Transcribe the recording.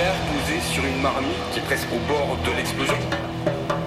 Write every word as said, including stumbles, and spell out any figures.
verre posé sur une marmite qui est presque au bord de l'explosion.